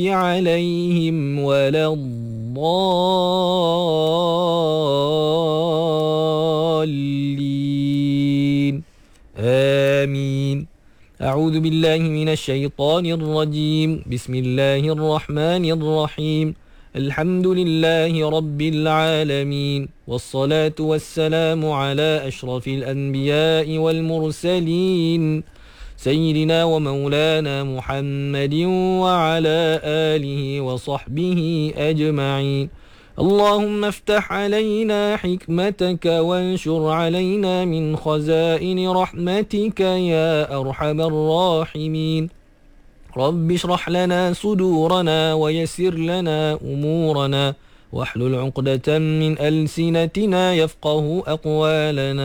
عليهم ولا الضالين آمين. أعوذ بالله من الشيطان الرجيم. بسم الله الرحمن الرحيم. الحمد لله رب العالمين، والصلاة والسلام على أشرف الأنبياء والمرسلين سيدنا ومولانا محمد وعلى آله وصحبه أجمعين. اللهم افتح علينا حكمتك وانشر علينا من خزائن رحمتك يا أرحم الراحمين. رب اشرح لنا صدورنا ويسر لنا أمورنا واحلل عقدة من ألسنتنا يفقه أقوالنا.